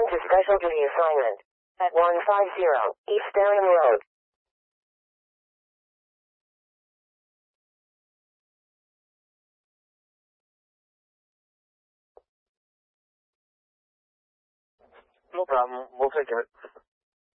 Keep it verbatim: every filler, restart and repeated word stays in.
Respond to special duty assignment. At one fifty East Darien Road. No problem. We'll take care of it.